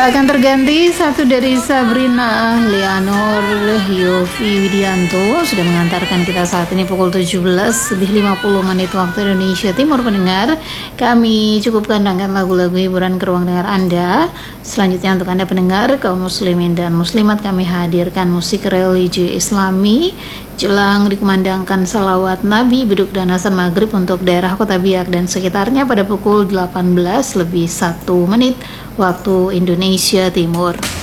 Tak akan terganti satu dari Sabrina Leonor Yofi Widianto sudah mengantarkan kita saat ini pukul 17 lebih 50 menit waktu Indonesia Timur. Pendengar, kami cukupkan dengan lagu-lagu hiburan ke ruang dengar Anda. Selanjutnya untuk Anda pendengar kaum muslimin dan muslimat, kami hadirkan musik religi Islami jelang dikumandangkan salawat Nabi beduk dan azan maghrib untuk daerah Kota Biak dan sekitarnya pada pukul 18 lebih 1 menit waktu Indonesia Timur.